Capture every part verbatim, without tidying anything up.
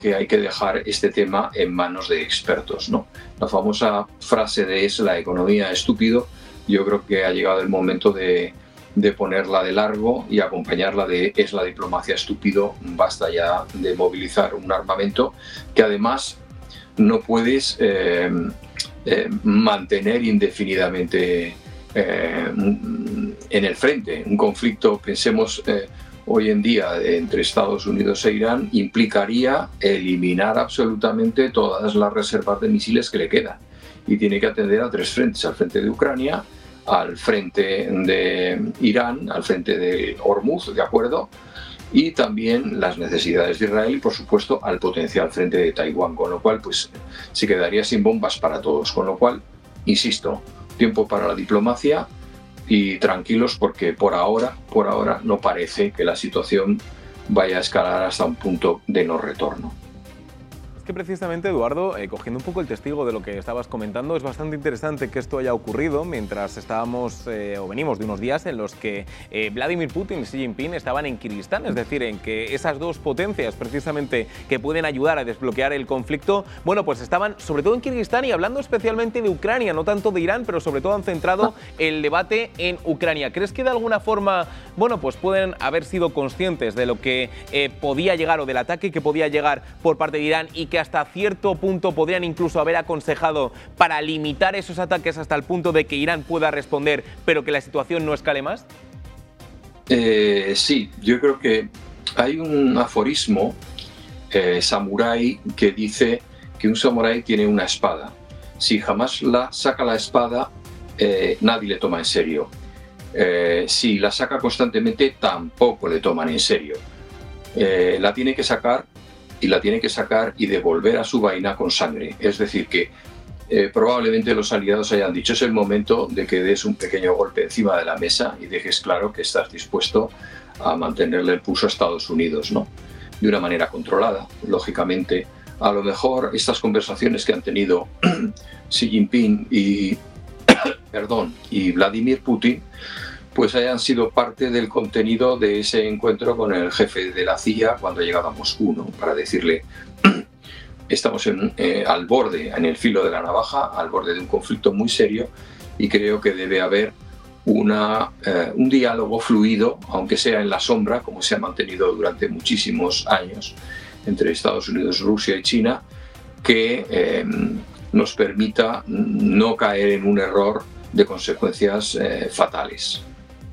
que hay que dejar este tema en manos de expertos, ¿no? La famosa frase de es la economía estúpido, yo creo que ha llegado el momento de, de ponerla de largo y acompañarla de es la diplomacia estúpido, basta ya de movilizar un armamento que además no puedes eh, eh, mantener indefinidamente eh, en el frente. Un conflicto, pensemos, eh, hoy en día entre Estados Unidos e Irán implicaría eliminar absolutamente todas las reservas de misiles que le quedan y tiene que atender a tres frentes: al frente de Ucrania, al frente de Irán, al frente de Hormuz, ¿de acuerdo? Y también las necesidades de Israel y, por supuesto, al potencial frente de Taiwán, con lo cual pues se quedaría sin bombas para todos, con lo cual, insisto, tiempo para la diplomacia y tranquilos porque por ahora, por ahora no parece que la situación vaya a escalar hasta un punto de no retorno. Es que precisamente, Eduardo, eh, cogiendo un poco el testigo de lo que estabas comentando, es bastante interesante que esto haya ocurrido mientras estábamos eh, o venimos de unos días en los que eh, Vladimir Putin y Xi Jinping estaban en Kirguistán, es decir, en que esas dos potencias precisamente que pueden ayudar a desbloquear el conflicto, bueno, pues estaban sobre todo en Kirguistán y hablando especialmente de Ucrania, no tanto de Irán, pero sobre todo han centrado el debate en Ucrania. ¿Crees que de alguna forma, bueno, pues pueden haber sido conscientes de lo que eh, podía llegar o del ataque que podía llegar por parte de Irán y que hasta cierto punto podrían incluso haber aconsejado para limitar esos ataques hasta el punto de que Irán pueda responder, pero que la situación no escale más? Eh, sí, yo creo que hay un aforismo eh, samurái que dice que un samurái tiene una espada. Si jamás la saca la espada, eh, nadie le toma en serio. Eh, si la saca constantemente, tampoco le toman en serio. Eh, la tiene que sacar y la tiene que sacar y devolver a su vaina con sangre. Es decir, que eh, probablemente los aliados hayan dicho es el momento de que des un pequeño golpe encima de la mesa y dejes claro que estás dispuesto a mantenerle el pulso a Estados Unidos, ¿no? De una manera controlada, lógicamente. A lo mejor estas conversaciones que han tenido Xi Jinping y, perdón, y Vladimir Putin pues hayan sido parte del contenido de ese encuentro con el jefe de la C I A cuando llegaba a Moscú, ¿no? Para decirle, estamos en, eh, al borde, en el filo de la navaja, al borde de un conflicto muy serio y creo que debe haber una, eh, un diálogo fluido, aunque sea en la sombra, como se ha mantenido durante muchísimos años entre Estados Unidos, Rusia y China, que eh, nos permita no caer en un error de consecuencias eh, fatales.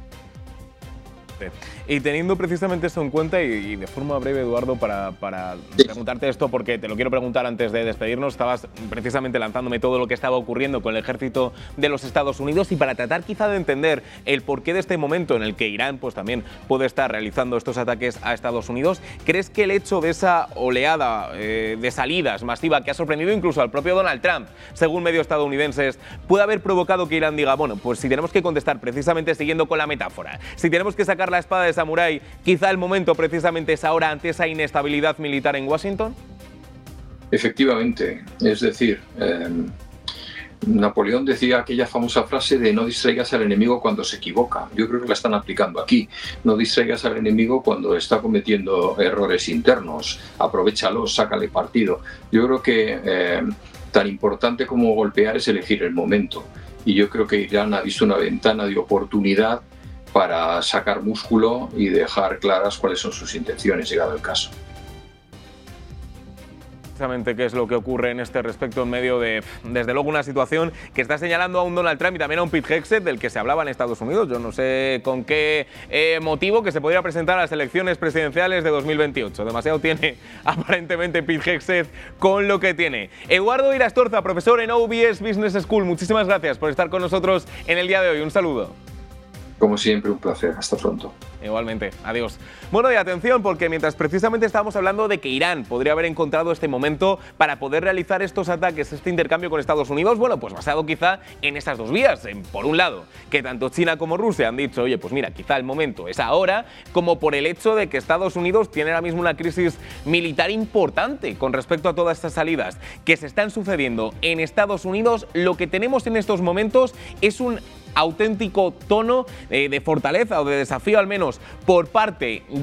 Y teniendo precisamente esto en cuenta, y, y de forma breve, Eduardo, para, para sí. preguntarte esto, porque te lo quiero preguntar antes de despedirnos, estabas precisamente lanzándome todo lo que estaba ocurriendo con el ejército de los Estados Unidos y para tratar quizá de entender el porqué de este momento en el que Irán pues también puede estar realizando estos ataques a Estados Unidos, ¿crees que el hecho de esa oleada eh, de salidas masiva que ha sorprendido incluso al propio Donald Trump, según medios estadounidenses, puede haber provocado que Irán diga, bueno, pues si tenemos que contestar precisamente siguiendo con la metáfora, si tenemos que sacar la espada de samurái, quizá el momento precisamente es ahora ante esa inestabilidad militar en Washington? Efectivamente, es decir, eh, Napoleón decía aquella famosa frase de no distraigas al enemigo cuando se equivoca. Yo creo que la están aplicando aquí. No distraigas al enemigo cuando está cometiendo errores internos. Aprovéchalos, sácale partido. Yo creo que eh, tan importante como golpear es elegir el momento. Y yo creo que Irán ha visto una ventana de oportunidad para sacar músculo y dejar claras cuáles son sus intenciones, llegado el caso. Precisamente qué es lo que ocurre en este respecto en medio de, desde luego, una situación que está señalando a un Donald Trump y también a un Pete Hegseth del que se hablaba en Estados Unidos. Yo no sé con qué eh, motivo que se podría presentar a las elecciones presidenciales de dos mil veintiocho. Demasiado tiene aparentemente Pete Hegseth con lo que tiene. Eduardo Irastorza, profesor en O B S Business School, muchísimas gracias por estar con nosotros en el día de hoy. Un saludo. Como siempre, un placer. Hasta pronto. Igualmente. Adiós. Bueno, y atención, porque mientras precisamente estábamos hablando de que Irán podría haber encontrado este momento para poder realizar estos ataques, este intercambio con Estados Unidos, bueno, pues basado quizá en estas dos vías. En, por un lado, que tanto China como Rusia han dicho, oye, pues mira, quizá el momento es ahora, como por el hecho de que Estados Unidos tiene ahora mismo una crisis militar importante con respecto a todas estas salidas que se están sucediendo en Estados Unidos. Lo que tenemos en estos momentos es un auténtico tono eh, de fortaleza o de desafío, al menos por parte